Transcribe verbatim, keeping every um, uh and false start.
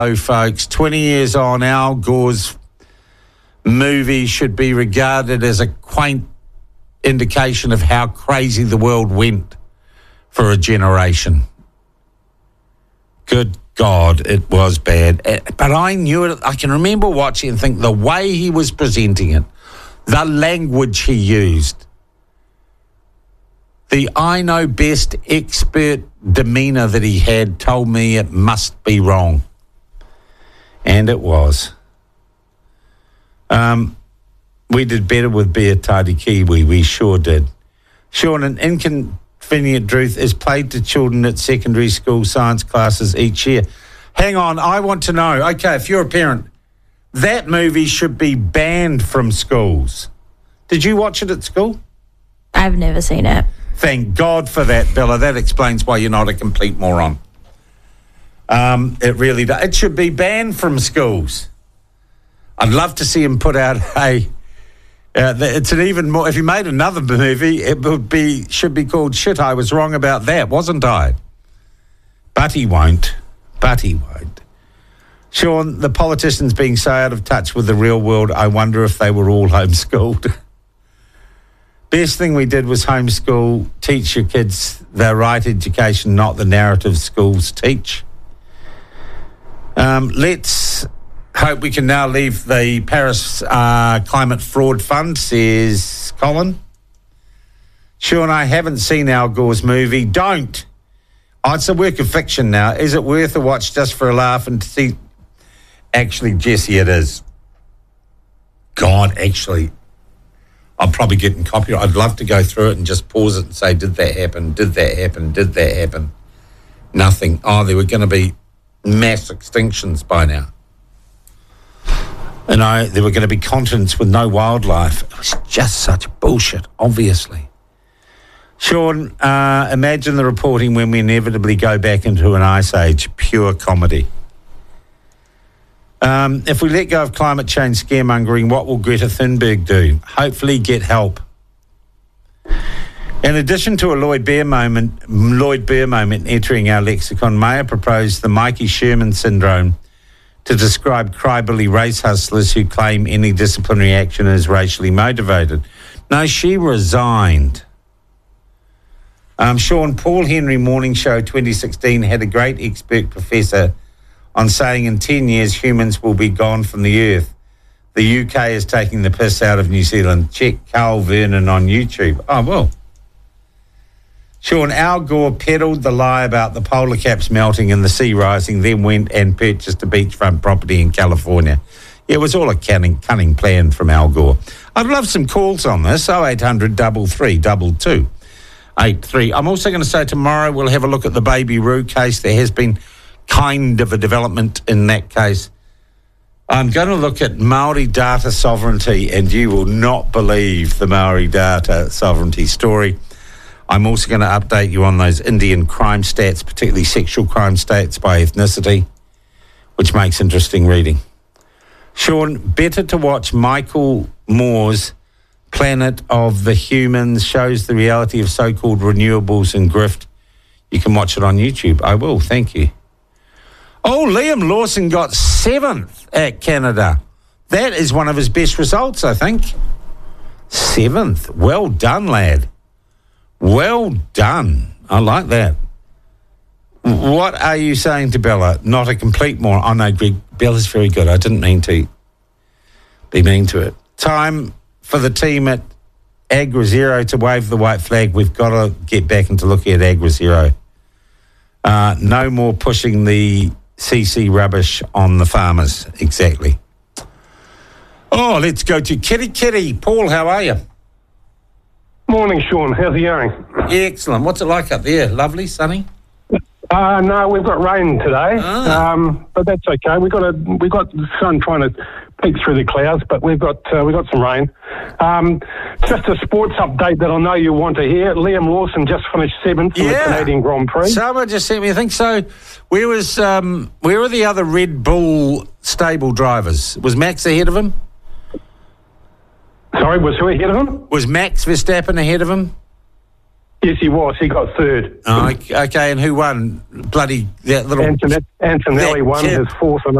So, folks, twenty years on, Al Gore's movie should be regarded as a quaint indication of how crazy the world went for a generation. Good God, it was bad. But I knew it. I can remember watching and think the way he was presenting it, the language he used, the I know best expert demeanour that he had told me it must be wrong. And it was. Um, we did better with Beer Tidy Kiwi, we sure did. Sean, an inconvenient truth is played to children at secondary school science classes each year. Hang on, I want to know, okay, if you're a parent, that movie should be banned from schools. Did you watch it at school? I've never seen it. Thank God for that, Bella. That explains why you're not a complete moron. Um, it really does. It should be banned from schools. I'd love to see him put out a... Uh, it's an even more... If he made another movie, it would be should be called Shit, I Was Wrong About That, wasn't I? But he won't. But he won't. Sean, the politicians being so out of touch with the real world, I wonder if they were all homeschooled. Best thing we did was homeschool, teach your kids the right education, not the narrative schools teach. Um, let's hope we can now leave the Paris uh, Climate Fraud Fund, says Colin. Sean, I haven't seen Al Gore's movie. Don't. Oh, it's a work of fiction now. Is it worth a watch just for a laugh and to see? Actually, Jesse, it is. God, actually, I'm probably getting copyright. I'd love to go through it and just pause it and say, did that happen? Did that happen? Did that happen? Nothing. Oh, there were going to be mass extinctions by now. You know, there were going to be continents with no wildlife. It was just such bullshit, obviously. Sean, uh, imagine the reporting when we inevitably go back into an ice age. Pure comedy. Um, if we let go of climate change scaremongering, what will Greta Thunberg do? Hopefully get help. In addition to a Lloyd Bear moment, Lloyd Bear moment entering our lexicon, Mayer proposed the Mikey Sherman syndrome to describe crybully race hustlers who claim any disciplinary action is racially motivated. No, she resigned. Um, Sean, Paul Henry Morning Show twenty sixteen had a great expert professor on saying in ten years humans will be gone from the earth. The U K is taking the piss out of New Zealand. Check Carl Vernon on YouTube. Oh, well. Sean, Al Gore peddled the lie about the polar caps melting and the sea rising, then went and purchased a beachfront property in California. It was all a cunning, cunning plan from Al Gore. I'd love some calls on this, oh eight hundred, three three two two eight three. I'm also going to say tomorrow we'll have a look at the Baby Roo case. There has been kind of a development in that case. I'm going to look at Maori data sovereignty, and you will not believe the Maori data sovereignty story. I'm also going to update you on those Indian crime stats, particularly sexual crime stats by ethnicity, which makes interesting reading. Sean, better to watch Michael Moore's Planet of the Humans, shows the reality of so-called renewables and grift. You can watch it on YouTube. I will, thank you. Oh, Liam Lawson got seventh at Canada. That is one of his best results, I think. Seventh. Well done, lad. Well done. I like that. What are you saying to Bella? Not a complete moron. Oh, no, Greg, Bella's very good. I didn't mean to be mean to it. Time for the team at Agri Zero to wave the white flag. We've got to get back into looking at Agri Zero. Uh, no more pushing the C C rubbish on the farmers. Exactly. Oh, let's go to Kitty Kitty. Paul, how are you? Morning, Sean. How's it going? Excellent. What's it like up there? Lovely, sunny? Uh, no, we've got rain today, Ah. um, but that's okay. We've got a we've got the sun trying to peek through the clouds, but we've got uh, we've got some rain. Um, just a sports update that I know you want to hear. Liam Lawson just finished seventh in Yeah. the Canadian Grand Prix. Someone just sent me a thing. So, where was um, where were the other Red Bull stable drivers? Was Max ahead of him? Sorry, was who ahead of him? Was Max Verstappen ahead of him? Yes, he was. He got third. Oh, okay, and who won? Bloody that little Anton- Antonelli that won kid. his fourth in